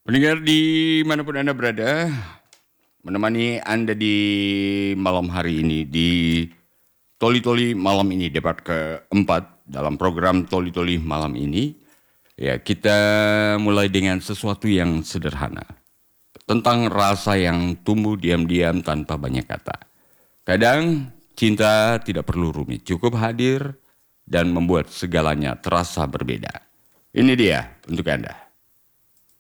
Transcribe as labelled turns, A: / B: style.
A: Pendengar dimanapun Anda berada, menemani Anda di malam hari ini, di Toli-Toli malam ini, debat keempat dalam program Toli-Toli malam ini. Ya, kita mulai dengan sesuatu yang sederhana. Tentang rasa yang tumbuh diam-diam tanpa banyak kata. Kadang cinta tidak perlu rumit, cukup hadir dan membuat segalanya terasa berbeda. Ini dia untuk Anda.